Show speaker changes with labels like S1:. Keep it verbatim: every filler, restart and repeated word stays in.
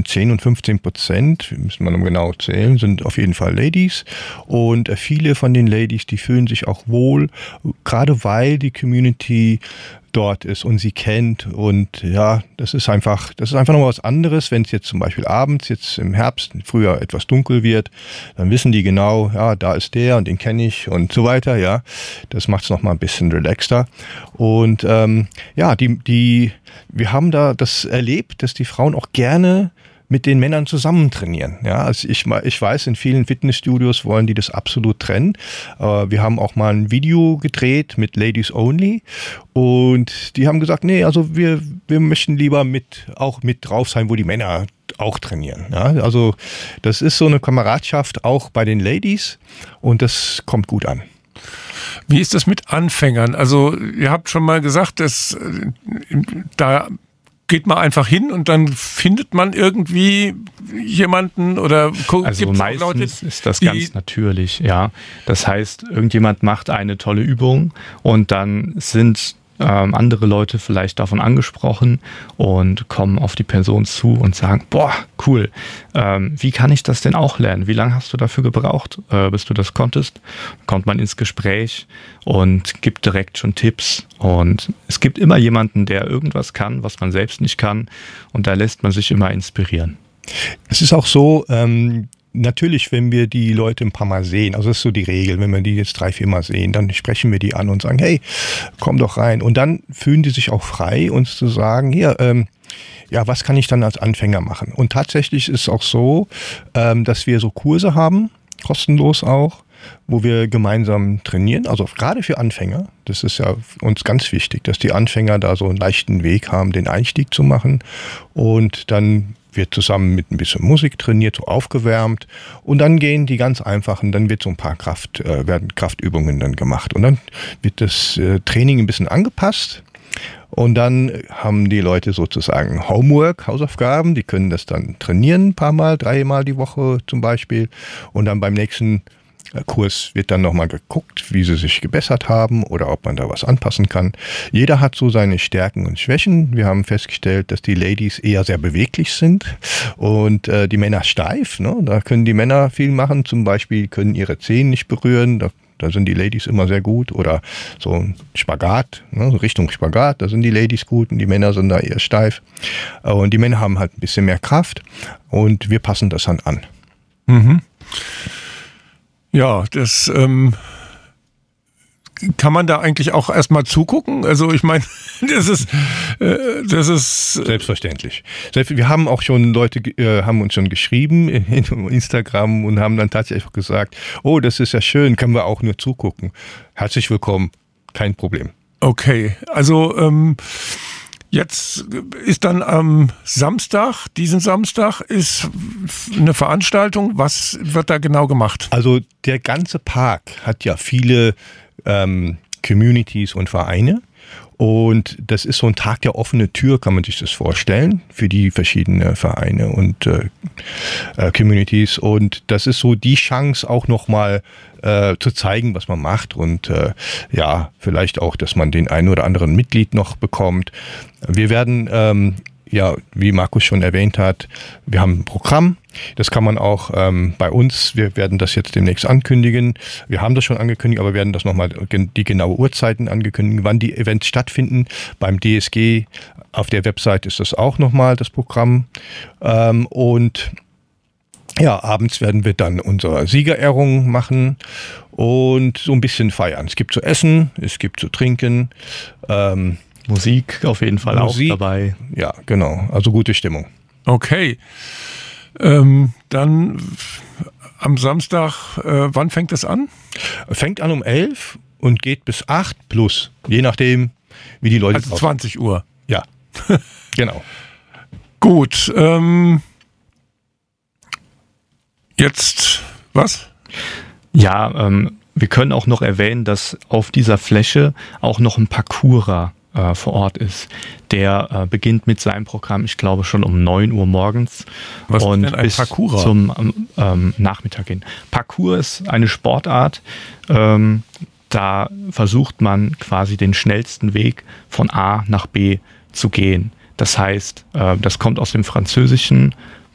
S1: zehn und fünfzehn Prozent, müssen wir genau zählen, sind auf jeden Fall Ladies. Und viele von den Ladies, die fühlen sich auch wohl, gerade weil die Community dort ist und sie kennt. Und ja, das ist einfach, das ist einfach noch was anderes, wenn es jetzt zum Beispiel abends, jetzt im Herbst, früher etwas dunkel wird, dann wissen die genau, ja, da ist der und den kenne ich und so weiter, ja. Das macht es nochmal ein bisschen relaxter. Und ähm, ja, die, die, wir haben da das erlebt, dass die Frauen auch gerne mit den Männern zusammen trainieren. Ja, also ich, ich weiß, in vielen Fitnessstudios wollen die das absolut trennen. Äh, wir haben auch mal ein Video gedreht mit Ladies Only und die haben gesagt, nee, also wir, wir möchten lieber mit, auch mit drauf sein, wo die Männer auch trainieren. Ja, also das ist so eine Kameradschaft auch bei den Ladies und das kommt gut an.
S2: Wie ist das mit Anfängern? Also ihr habt schon mal gesagt, dass da geht man einfach hin und dann findet man irgendwie jemanden oder guckt.
S3: Also meistens Leute, ist das ganz natürlich, ja. Das heißt, irgendjemand macht eine tolle Übung und dann sind ähm, andere Leute vielleicht davon angesprochen und kommen auf die Person zu und sagen, boah, cool, ähm, wie kann ich das denn auch lernen? Wie lange hast du dafür gebraucht, äh, bis du das konntest? Kommt man ins Gespräch und gibt direkt schon Tipps und es gibt immer jemanden, der irgendwas kann, was man selbst nicht kann und da lässt man sich immer inspirieren.
S1: Es ist auch so, ähm, natürlich, wenn wir die Leute ein paar Mal sehen, also das ist so die Regel, wenn wir die jetzt drei, vier Mal sehen, dann sprechen wir die an und sagen, hey, komm doch rein. Und dann fühlen die sich auch frei, uns zu sagen, hier, ähm, ja, was kann ich dann als Anfänger machen? Und tatsächlich ist es auch so, ähm, dass wir so Kurse haben, kostenlos auch, wo wir gemeinsam trainieren, also gerade für Anfänger. Das ist ja uns ganz wichtig, dass die Anfänger da so einen leichten Weg haben, den Einstieg zu machen und dann wird zusammen mit ein bisschen Musik trainiert, so aufgewärmt und dann gehen die ganz einfachen, dann wird so ein paar Kraft, äh, werden Kraftübungen dann gemacht und dann wird das äh, Training ein bisschen angepasst und dann haben die Leute sozusagen Homework, Hausaufgaben, die können das dann trainieren, ein paar Mal, dreimal die Woche zum Beispiel und dann beim nächsten Kurs wird dann nochmal geguckt, wie sie sich gebessert haben oder ob man da was anpassen kann. Jeder hat so seine Stärken und Schwächen. Wir haben festgestellt, dass die Ladies eher sehr beweglich sind und äh, die Männer steif. Ne? Da können die Männer viel machen, zum Beispiel können ihre Zehen nicht berühren. Da, da sind die Ladies immer sehr gut. Oder so ein Spagat, ne? So Richtung Spagat, da sind die Ladies gut und die Männer sind da eher steif. Und die Männer haben halt ein bisschen mehr Kraft und wir passen das dann an.
S2: Mhm. Ja, das ähm, kann man da eigentlich auch erstmal zugucken. Also ich meine, das ist, äh, das ist
S1: selbstverständlich. Wir haben auch schon Leute, äh, haben uns schon geschrieben in Instagram und haben dann tatsächlich auch gesagt, oh, das ist ja schön, können wir auch nur zugucken. Herzlich willkommen, kein Problem.
S2: Okay, also ähm, jetzt ist dann am Samstag, diesen Samstag, ist eine Veranstaltung. Was wird da genau gemacht?
S1: Also der ganze Park hat ja viele ähm, Communities und Vereine. Und das ist so ein Tag der offenen Tür, kann man sich das vorstellen, für die verschiedenen Vereine und äh, äh, Communities. Und das ist so die Chance, auch nochmal äh, zu zeigen, was man macht. Und äh, ja, vielleicht auch, dass man den einen oder anderen Mitglied noch bekommt. Wir werden, ähm, ja, wie Markus schon erwähnt hat, wir haben ein Programm. Das kann man auch ähm, bei uns, wir werden das jetzt demnächst ankündigen. Wir haben das schon angekündigt, aber werden das nochmal die genaue Uhrzeiten ankündigen, wann die Events stattfinden. Beim D S G auf der Website ist das auch nochmal das Programm. Ähm, und ja, abends werden wir dann unsere Siegerehrung machen und so ein bisschen feiern. Es gibt zu essen, es gibt zu trinken. Ähm,
S3: Musik auf jeden Fall Musik, auch dabei.
S1: Ja, genau. Also gute Stimmung.
S2: Okay. Ähm, dann am Samstag, äh, wann fängt es an?
S1: Fängt an um elf und geht bis acht plus, je nachdem, wie die Leute...
S2: Also zwanzig Uhr.
S1: Ja, genau.
S2: Gut, ähm, jetzt, was?
S3: Ja, ähm, wir können auch noch erwähnen, dass auf dieser Fläche auch noch ein Parkourer äh, vor Ort ist. Der äh, beginnt mit seinem Programm, ich glaube, schon um neun Uhr morgens.
S2: Was
S3: und
S2: ist denn ein
S3: bis
S2: Parkourer?
S3: zum ähm, Nachmittag hin. Parkour ist eine Sportart, ähm, da versucht man quasi den schnellsten Weg von A nach B zu gehen. Das heißt, äh, das kommt aus dem Französischen